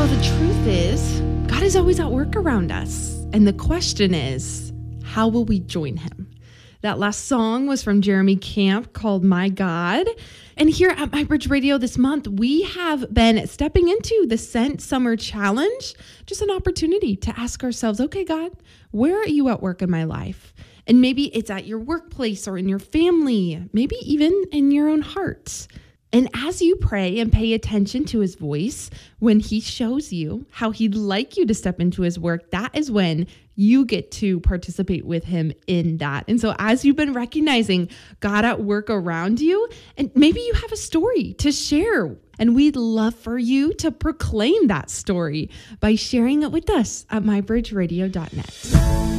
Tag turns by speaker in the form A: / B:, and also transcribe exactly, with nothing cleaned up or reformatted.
A: Well, the truth is, God is always at work around us. And the question is, how will we join him? That last song was from Jeremy Camp called My God. And here at My Bridge Radio this month, we have been stepping into the Sent Summer Challenge, just an opportunity to ask ourselves, okay, God, where are you at work in my life? And maybe it's at your workplace or in your family, maybe even in your own heart. And as you pray and pay attention to his voice, when he shows you how he'd like you to step into his work, that is when you get to participate with him in that. And so as you've been recognizing God at work around you, and maybe you have a story to share, and we'd love for you to proclaim that story by sharing it with us at my bridge radio dot net.